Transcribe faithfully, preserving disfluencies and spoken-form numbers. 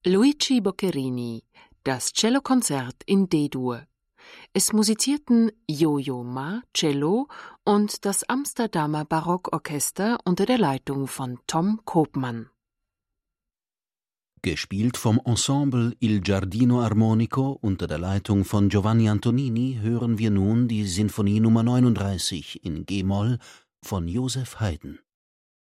Luigi Boccherini, das Cellokonzert in D-Dur. Es musizierten Yo-Yo Ma, Cello und das Amsterdamer Barockorchester unter der Leitung von Tom Koopman. Gespielt vom Ensemble Il Giardino Armonico unter der Leitung von Giovanni Antonini hören wir nun die Sinfonie Nummer neununddreißig in G-Moll von Joseph Haydn.